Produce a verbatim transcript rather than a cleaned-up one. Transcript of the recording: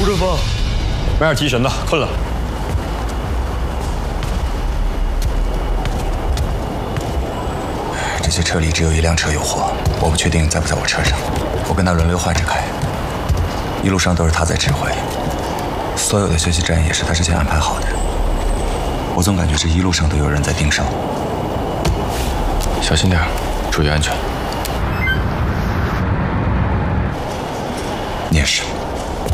振峰，没点提神的，困了。 这些车里只有一辆车有货，我不确定在不在我车上。我跟他轮流换着开，一路上都是他在指挥，所有的休息站也是他之前安排好的。我总感觉这一路上都有人在盯梢。 小心点，注意安全。 你也是。